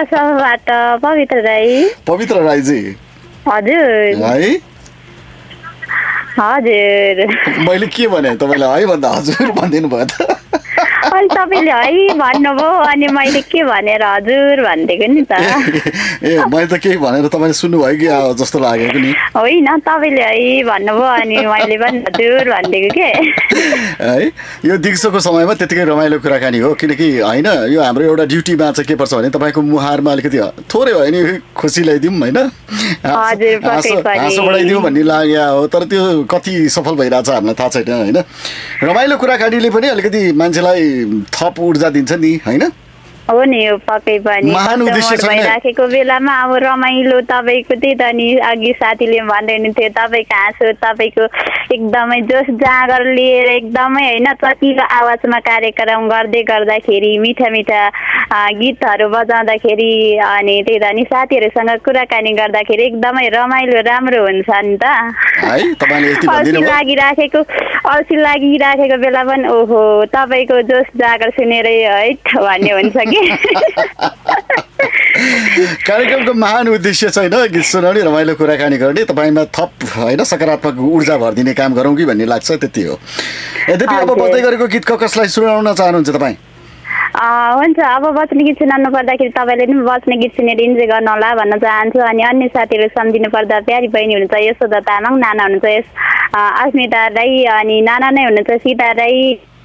कलसबाट पवित्र राई। पवित्र राईजी हजुर है हजुर। मैले के भने तपाईँलाई है भन्दा हजुर भनिदिनु भयो त अनि तपाईँले है भन्नुभयो अनि मैले के भनेर हजुर भनिदिएको नि त। ए मैले त केही भनेर तपाईँले सुन्नुभयो कि जस्तो लागेको नि। होइन तपाईँले है भन्नुभयो अनि मैले पनि हजुर भनिदिएको के। है यो दिउँसोको समयमा त्यतिकै रमाइलो कुराकानी हो किनकि होइन यो हाम्रो एउटा ड्युटीमा चाहिँ के पर्छ भने तपाईँको मुहारमा अलिकति थोरै भयो नि खुसी ल्याइदिउँ होइन हाँसो बढाइदिउँ भन्ने लाग्यो हो तर त्यो कति सफल भइरहेछ हामीलाई थाहा छैन होइन। रमाइलो कुराकानीले पनि अलिकति मान्छेलाई थप ऊर्जा दिन्छ नि होइन। हो नि यो पक्कै पनि भइराखेको बेलामा अब रमाइलो तपाईँको त्यही त नि अघि साथीले भन्दै हुनुहुन्थ्यो तपाईँको हाँसो तपाईँको एकदमै जोस जाँगर लिएर एकदमै होइन चकिलो आवाजमा कार्यक्रम गर्दै गर्दाखेरि मिठा मिठा गीतहरू बजाउँदाखेरि अनि त्यही त नि साथीहरूसँग कुराकानी गर्दाखेरि एकदमै रमाइलो राम्रो हुन्छ नि त। अल्छी लागिराखेको बेला पनि ओहो तपाईँको जोस जाँगर सुनेर है भन्ने हुन्छ कि। कार्यक्रमको महान उद्देश्य छैन गीत सुनाउने रमाइलो कुराकानी गर्ने तपाईँमा थप होइन सकारात्मक ऊर्जा भरिदिने काम गरौँ कि भन्ने लाग्छ त्यति हो। यद्यपि अब बज्दै गरेको गीत कसलाई सुनाउन चाहनुहुन्छ तपाईँ? हुन्छ अब बच्ने गीत सुनाउनु पर्दाखेरि तपाईँले पनि बच्ने गीत सुनेर इन्जोय गर्नु होला भन्न चाहन्छु। अनि अन्य साथीहरू सम्झिनु पर्दा प्यारी बहिनी हुनुहुन्छ यशोदा तामाङ, नाना हुनुहुन्छ अस्मिता राई अनि नाना नै हुनुहुन्छ सीता राई।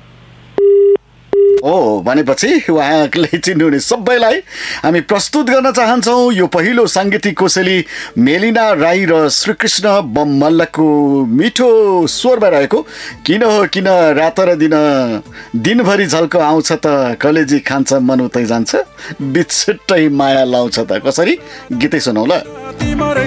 हो भनेपछि उहाँले चिन्नुहुने सबैलाई हामी प्रस्तुत गर्न चाहन्छौँ यो पहिलो साङ्गीतिक कोसेली मेलिना राई र श्रीकृष्ण बम मल्लको मिठो स्वरमा रहेको किन हो किन रात र दिनभरि झल्को आउँछ त कलेजी खान्छ मन उतै जान्छ बिछुट्टै माया लाउँछ त कसरी गीतै सुनौला।